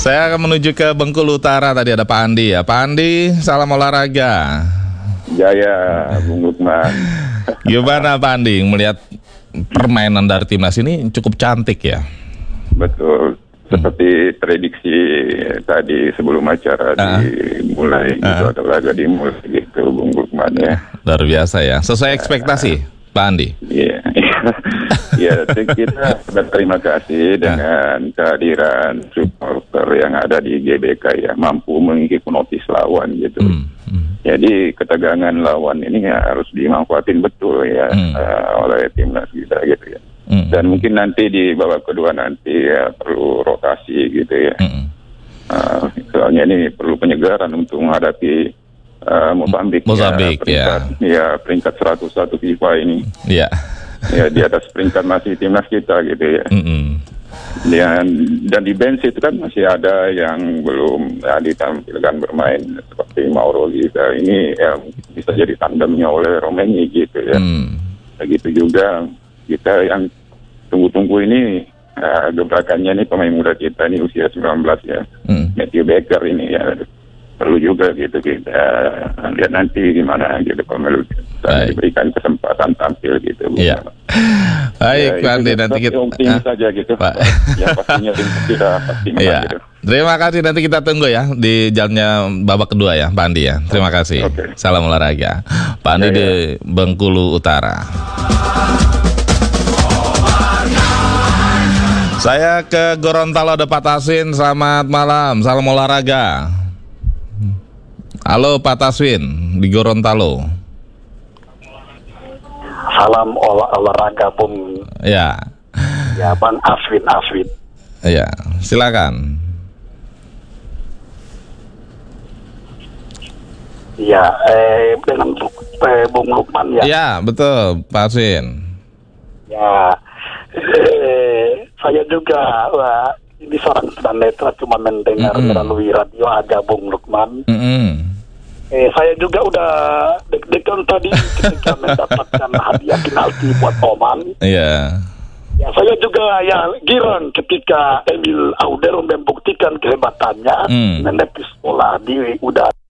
Saya akan menuju ke Bengkulu Utara. Tadi ada Pak Andi ya. Pak Andi, salam olahraga. Jaya, Bung Lukman. Gimana Pak Andi melihat permainan dari timnas ini cukup cantik ya? Betul. Seperti prediksi tadi sebelum acara dimulai gitu, atau laga dimulai gitu, Bung Lukman ya. Luar biasa ya. Sesuai ekspektasi, Pak Andi. Iya. Ya, kita berterima kasih dengan kehadiran supporter yang ada di GBK ya, mampu menghipnotis lawan gitu. Jadi ketegangan lawan ini ya harus dimanfaatin betul ya oleh timnas kita gitu ya. Dan mungkin nanti di babak kedua nanti ya perlu rotasi gitu ya. Soalnya ini perlu penyegaran untuk menghadapi Mozambik ya, peringkat 101 FIFA ini. Iya. Ya, di atas peringkat masih timnas kita gitu ya. Dan di bench itu kan masih ada yang belum ditampilkan bermain seperti Mauro Liza ini ya, bisa jadi tandemnya oleh Romeni gitu ya. Begitu juga kita yang tunggu-tunggu ini gebrakannya ini pemain muda kita ini usia 19 ya. Matthew Baker ini ya perlu juga gitu kita lihat nanti gimana gitu kalau diberikan kesempatan tampil gitu. Iya. Baik, Pak Andi, nanti kita optimis saja gitu. Pak. Ya pastinya kita pasti menang gitu. Terima kasih, nanti kita tunggu ya di jalannya babak kedua ya, Pak Andi ya. Terima kasih. Salam olahraga. Pak Andi di Bengkulu Utara. Saya ke Gorontalo, ada Pak Taswin. Selamat malam, salam olahraga. Halo Pak Taswin di Gorontalo. Salam olahraga Bung. Ya. Ya Bang Aswin. Ya, silakan. Ya, dengan Bung Lukman ya. Ya, betul Pak Aswin. Ya, saya juga ini seorang tunanetra cuma mendengar melalui radio ada Bung Lukman. Saya juga udah deg-degan tadi ketika mendapatkan hadiah penalti buat Oman. Iya. Ya, saya juga ya girang ketika Emil Audero membuktikan kehebatannya menepis bola di udara.